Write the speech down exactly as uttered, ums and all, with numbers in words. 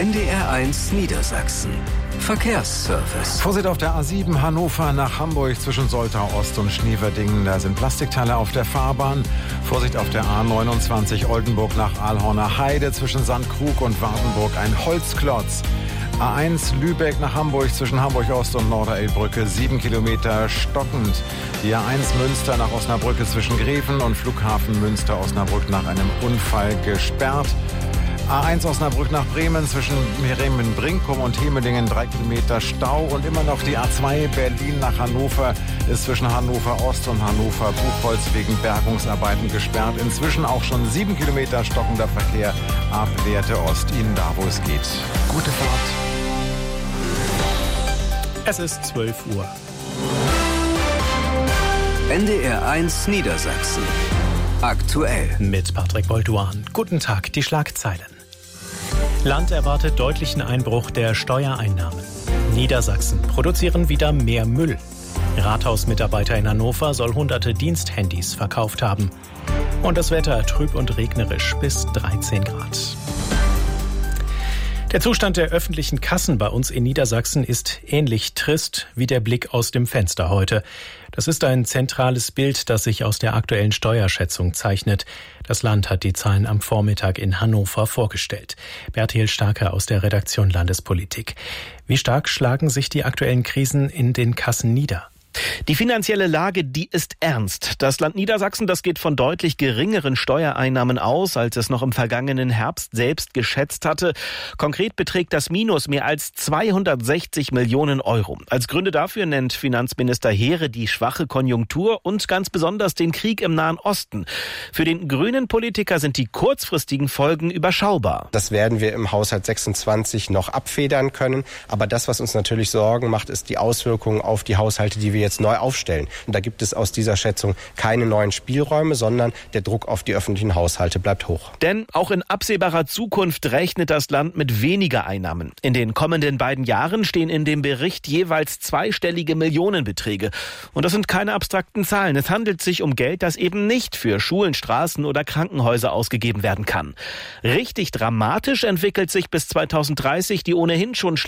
N D R eins Niedersachsen. Verkehrsservice. Vorsicht auf der A sieben Hannover nach Hamburg zwischen Soltau Ost und Schneverdingen. Da sind Plastikteile auf der Fahrbahn. Vorsicht auf der A neunundzwanzig Oldenburg nach Ahlhorner Heide zwischen Sandkrug und Wartenburg. Ein Holzklotz. A eins Lübeck nach Hamburg zwischen Hamburg Ost und Norderelbrücke. Sieben Kilometer stockend. Die A eins Münster nach Osnabrücke zwischen Greven und Flughafen Münster-Osnabrück nach einem Unfall gesperrt. A eins Osnabrück nach Bremen zwischen Bremen-Brinkum und Hemelingen drei Kilometer Stau und immer noch die A zwei Berlin nach Hannover ist zwischen Hannover Ost und Hannover Buchholz wegen Bergungsarbeiten gesperrt. Inzwischen auch schon sieben Kilometer stockender Verkehr ab Lehrte Ost Ihnen da, wo es geht. Gute Fahrt. Es ist zwölf Uhr. N D R eins Niedersachsen. Aktuell. Mit Patrick Bolduan. Guten Tag, die Schlagzeilen. Land erwartet deutlichen Einbruch der Steuereinnahmen. Niedersachsen produzieren wieder mehr Müll. Rathausmitarbeiter in Hannover soll hunderte Diensthandys verkauft haben. Und das Wetter trüb und regnerisch bis dreizehn Grad. Der Zustand der öffentlichen Kassen bei uns in Niedersachsen ist ähnlich trist wie der Blick aus dem Fenster heute. Das ist ein zentrales Bild, das sich aus der aktuellen Steuerschätzung zeichnet. Das Land hat die Zahlen am Vormittag in Hannover vorgestellt. Bertil Starke aus der Redaktion Landespolitik. Wie stark schlagen sich die aktuellen Krisen in den Kassen nieder? Die finanzielle Lage, die ist ernst. Das Land Niedersachsen, das geht von deutlich geringeren Steuereinnahmen aus, als es noch im vergangenen Herbst selbst geschätzt hatte. Konkret beträgt das Minus mehr als zweihundertsechzig Millionen Euro. Als Gründe dafür nennt Finanzminister Heere die schwache Konjunktur und ganz besonders den Krieg im Nahen Osten. Für den grünen Politiker sind die kurzfristigen Folgen überschaubar. Das werden wir im Haushalt sechsundzwanzig noch abfedern können. Aber das, was uns natürlich Sorgen macht, ist die Auswirkungen auf die Haushalte, die wir jetzt neu aufstellen. Und da gibt es aus dieser Schätzung keine neuen Spielräume, sondern der Druck auf die öffentlichen Haushalte bleibt hoch. Denn auch in absehbarer Zukunft rechnet das Land mit weniger Einnahmen. In den kommenden beiden Jahren stehen in dem Bericht jeweils zweistellige Millionenbeträge. Und das sind keine abstrakten Zahlen. Es handelt sich um Geld, das eben nicht für Schulen, Straßen oder Krankenhäuser ausgegeben werden kann. Richtig dramatisch entwickelt sich bis zweitausenddreißig die ohnehin schon